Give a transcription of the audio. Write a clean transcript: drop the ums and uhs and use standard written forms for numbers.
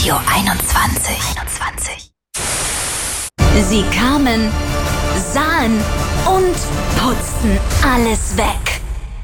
Radio 21. Sie kamen, sahen und putzten alles weg.